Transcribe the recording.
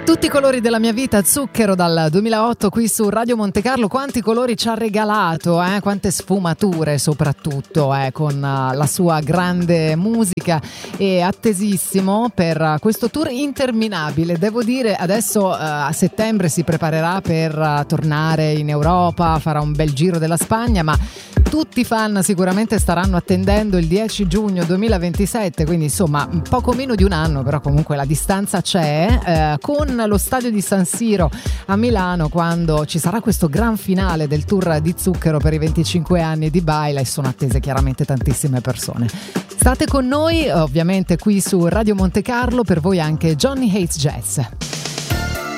Tutti i colori della mia vita, Zucchero dal 2008 qui su Radio Monte Carlo. Quanti colori ci ha regalato, quante sfumature soprattutto, con la sua grande musica, e attesissimo per questo tour interminabile. Devo dire, adesso a settembre si preparerà per tornare in Europa, farà un bel giro della Spagna, ma tutti i fan sicuramente staranno attendendo il 10 giugno 2027, quindi insomma poco meno di un anno, però comunque la distanza c'è, con lo stadio di San Siro a Milano, quando ci sarà questo gran finale del tour di Zucchero per i 25 anni di Baila, e sono attese chiaramente tantissime persone. State con noi ovviamente qui su Radio Monte Carlo, per voi anche Johnny Hates Jazz.